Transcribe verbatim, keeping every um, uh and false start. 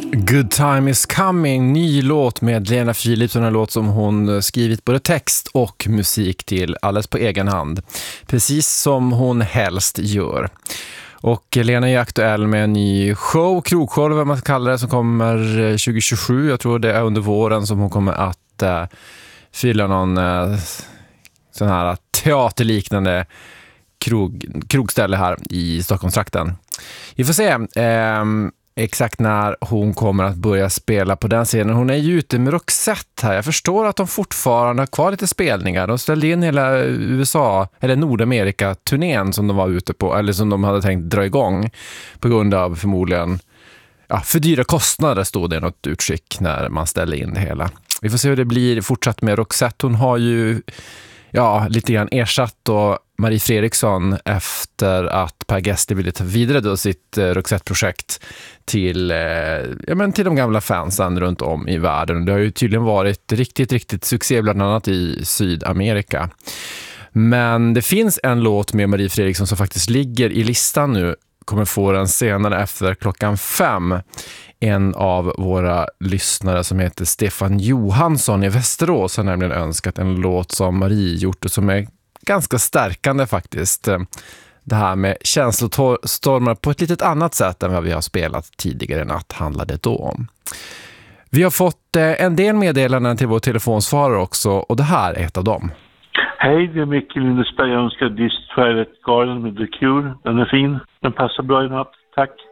Good time is coming, ny låt med Lena Philipsson, en låt som hon skrivit både text och musik till alldeles på egen hand. Precis som hon helst gör. Och Lena är aktuell med en ny show, krogshow vad man kallar det, som kommer tjugo tjugosju. Jag tror det är under våren som hon kommer att äh, fylla någon äh, sån här teaterliknande krog, krogställe här i Stockholmstrakten. Vi får se eh, exakt när hon kommer att börja spela på den scenen. Hon är ju ute med Roxette här. Jag förstår att de fortfarande har kvar lite spelningar. De ställde in hela U S A eller Nordamerika-turnén som de var ute på, eller som de hade tänkt dra igång på grund av förmodligen ja, för dyra kostnader, stod det något utskick när man ställde in det hela. Vi får se hur det blir fortsatt med Roxette. Hon har ju ja, lite grann ersatt då Marie Fredriksson efter att Per Gessle ville ta vidare då sitt eh, Roxette-projekt till, eh, ja, men till de gamla fansen runt om i världen. Det har ju tydligen varit riktigt, riktigt succé bland annat i Sydamerika. Men det finns en låt med Marie Fredriksson som faktiskt ligger i listan nu, kommer få den senare efter klockan fem. En av våra lyssnare som heter Stefan Johansson i Västerås har nämligen önskat en låt som Marie gjort och som är ganska stärkande faktiskt. Det här med känslostormar på ett litet annat sätt än vad vi har spelat tidigare natt handlade det då om. Vi har fått en del meddelanden till vår telefonsvarare också, och det här är ett av dem. Hej, det är Micke Lindesberg. Jag önskar This Twilight Garden med The Cure. Den är fin. Den passar bra i natt. Tack.